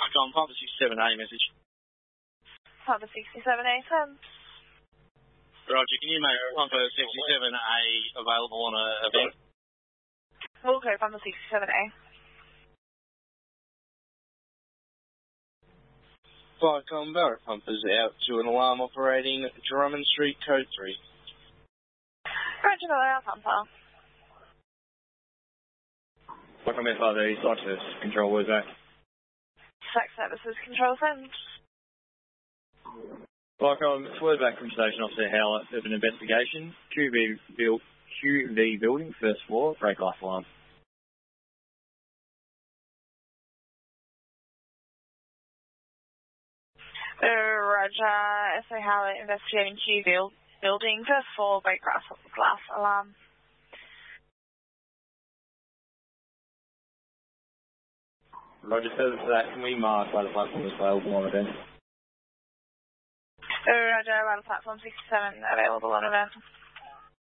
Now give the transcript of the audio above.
on Papa 67A message. Papa 67A, send. Roger, can you make Papa 67A available on an event? We'll go Papa 67A. Viacom Barrett pumpers out to an alarm operating Drummond Street, code 3. Roger, Miller, pumper. Welcome FRD, Site Services Control, where's that? Site Services Control, send. Welcome, it's word back from Station Officer Howlett of an investigation. QV building, first floor, break life alarm. Roger, SA Howlett investigating QV building, first floor, break glass alarm. Roger, further to that, can we mark why the platform is available on event? Roger, platform 67 available on event.